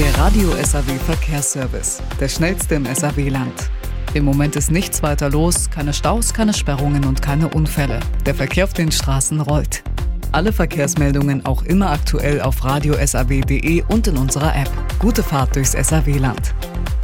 Der Radio SAW Verkehrsservice, der schnellste im SAW-Land. Im Moment ist nichts weiter los, keine Staus, keine Sperrungen und keine Unfälle. Der Verkehr auf den Straßen rollt. Alle Verkehrsmeldungen auch immer aktuell auf radiosaw.de und in unserer App. Gute Fahrt durchs SAW-Land.